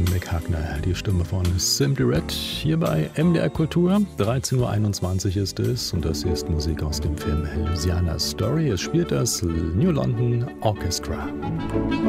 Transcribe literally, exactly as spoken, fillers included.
Mick Huckner, die Stimme von Simply Red, hier bei M D R Kultur. dreizehn Uhr einundzwanzig ist es und das hier ist Musik aus dem Film Louisiana Story. Es spielt das New London Orchestra.